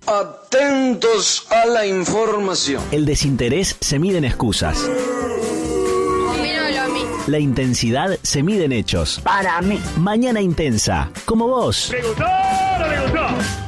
Atentos a la información. El desinterés se mide en excusas. Dímelo a mí. La intensidad se mide en hechos. Para mí. Mañana intensa, como vos. ¿Le gustó o no le gustó?